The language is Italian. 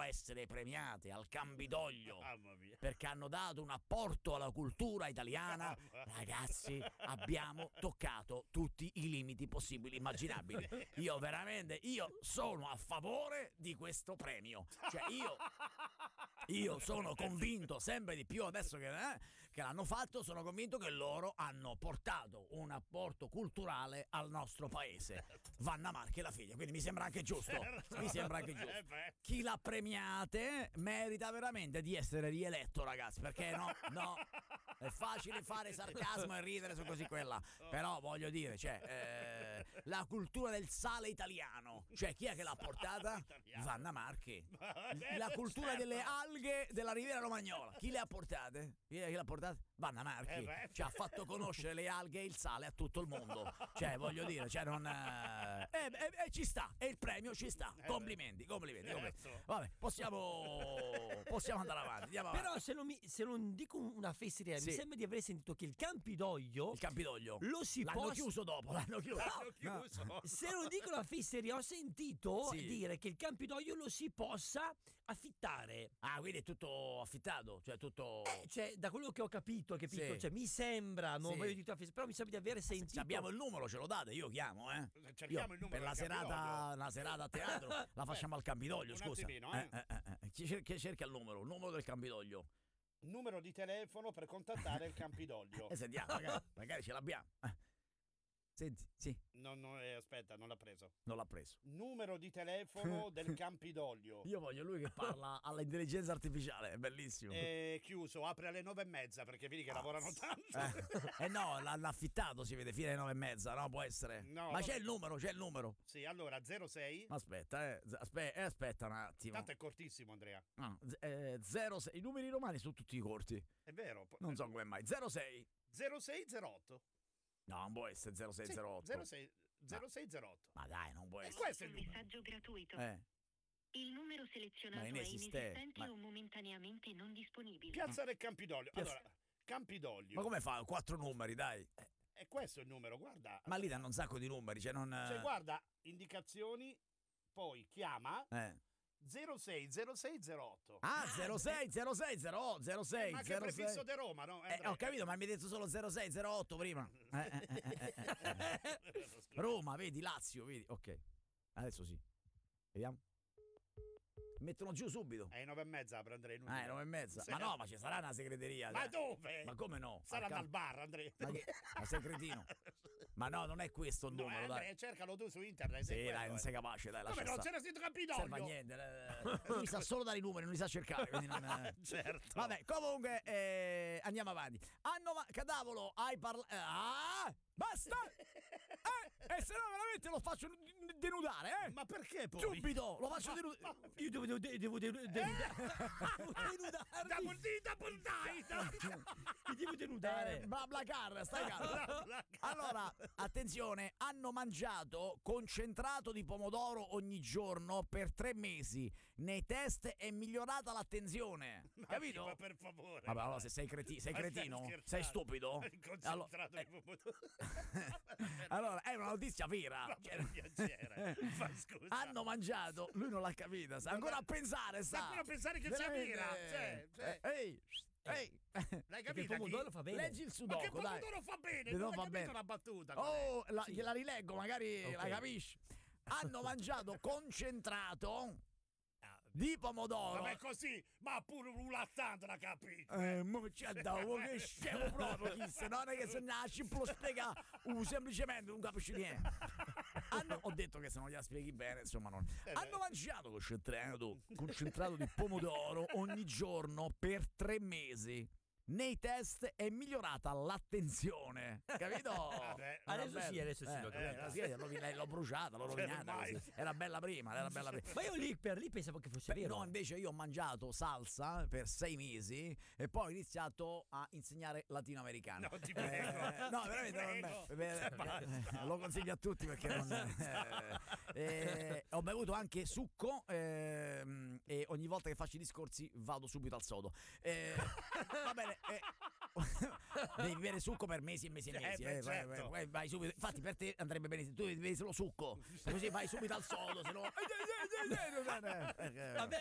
essere premiate al Campidoglio Mamma mia. perché hanno dato un apporto alla cultura italiana, ragazzi, abbiamo toccato tutti i limiti possibili immaginabili. Io sono a favore di questo premio. Cioè io sono convinto sempre di più adesso che l'hanno fatto, sono convinto che loro hanno portato un apporto culturale al nostro paese. Vanna Marchi e la figlia, quindi mi sembra anche giusto. Mi sembra anche giusto. Chi l'ha premiate merita veramente di essere rieletto, ragazzi, perché no, è facile fare sarcasmo e ridere su così quella, però voglio dire, cioè, la cultura del sale italiano, cioè chi è che l'ha portata? Vanna Marchi. La cultura delle alghe della Riviera Romagnola, chi le ha portate? Chi l'ha portata? Vanna Marchi. Ci ha fatto conoscere le alghe e il sale a tutto il mondo, cioè voglio dire, cioè non ci sta, e il premio ci sta. Complimenti. Vabbè, possiamo andare avanti, andiamo avanti. Però se non dico una fesseria, Sì. mi sembra di aver sentito che il Campidoglio lo si l'hanno chiuso dopo, l'hanno chiuso. Se non dico una fesseria, ho sentito Sì. dire che il Campidoglio lo si possa affittare. Ah, quindi è tutto affittato, cioè tutto. Cioè, da quello che ho capito, Sì. cioè, mi sembra, non Sì. voglio dire una fesseria, però mi sembra di aver sentito. Se abbiamo il numero, ce lo date, io chiamo, Cerchiamo il numero per la del serata a teatro la facciamo al Campidoglio, un scusa. attimino, Chi cerca il numero del Campidoglio? Numero di telefono per contattare il Campidoglio. Sentiamo, magari ce l'abbiamo. Senti, sì, Aspetta, non l'ha preso. non l'ha preso. Numero di telefono del Campidoglio. Io voglio lui che parla all'intelligenza artificiale, è bellissimo. È chiuso, apre alle 9:30 perché vedi che lavorano tanto. No, l'hanno affittato, si vede, fino alle 9:30, no? Può essere. No, Ma no. c'è il numero. Sì, allora 06. Aspetta, aspetta un attimo. Tanto è cortissimo, Andrea. 06, i numeri romani sono tutti corti. È vero. Non so come mai. 06. 0608. No, non può essere 0608. 0608. Ma dai, non può essere. Questo è il numero. Messaggio gratuito. Il numero selezionato Ma è inesistente. inesistente o momentaneamente non disponibile. Piazza del Campidoglio. Allora, Campidoglio. Ma come fa? 4 numeri, dai. E questo è il numero, guarda. Ma lì danno un sacco di numeri, cioè non. Cioè, guarda, indicazioni, poi chiama 060608. Ah, 060606. Ma che prefisso di Roma, no? Ho capito, ma mi hai detto solo 0608 prima. Roma, vedi, Lazio, vedi. Ok. Adesso sì. Vediamo. Mettono giù subito. È 9:30, la prenderei in un 9:30. Ma no, ma ci sarà una segreteria. Ma dai. dove? Ma come no? Saranno al bar, Andrea. Ma sei cretino? Ma no, non è questo il numero, dai. Andrea, cercalo tu su internet. Sì, dai, non sei capace, dai. Come lascia no? stare. C'era scritto Non Campidoglio. serve a niente. Lui sa solo dare i numeri, non li sa cercare. Quindi non. Certo. Vabbè, comunque, andiamo avanti. Cadavolo, hai parlato. Basta! E se no veramente lo faccio denudare, Ma perché poi? Subito! Lo faccio denudare! Io devo denudare. Mi devo denudare. BlaBlaCar, stai calmo. Allora, attenzione, hanno mangiato concentrato di pomodoro ogni giorno per 3 mesi. Nei test è migliorata l'attenzione. Capito? Ma per favore. Vabbè, allora se sei cretino, sei stupido. Concentrato di pomodoro. Allora, è una notizia vera. Ma per piacere. Ma scusa. Hanno mangiato, lui non l'ha capita, sta ancora a pensare, Sta ancora a pensare che sia vera. Cioè. Ehi, L'hai Il capito? pomodoro fa bene. leggi il Ma sudoku, che dai. pomodoro fa bene? Non Non fa hai capito bene. la battuta? Oh, gliela rileggo, magari la capisci. Hanno mangiato concentrato di pomodoro. Vabbè, così, ma pure un lattante la capisci. Ma c'è da che scemo proprio chi se non è che se nasci lo spiega semplicemente non capisci niente. Ho detto che se non gliela spieghi bene, insomma non. Hanno mangiato concentrato di pomodoro ogni giorno per 3 mesi. Nei test è migliorata l'attenzione, capito? Adesso sì, l'ho bruciata, l'ho rovinata così. Era bella prima. Ma io lì pensavo che fosse vero. No, invece io ho mangiato salsa per 6 mesi e poi ho iniziato a insegnare latinoamericano. No, ti prego. No, veramente lo consiglio a tutti perché non. Ho bevuto anche succo e ogni volta che faccio i discorsi vado subito al sodo. Va bene. Devi bere succo per mesi e mesi e mesi. Certo. Vai subito. Infatti per te andrebbe bene se tu bevi solo succo, così vai subito al sodo, se no. Vabbè,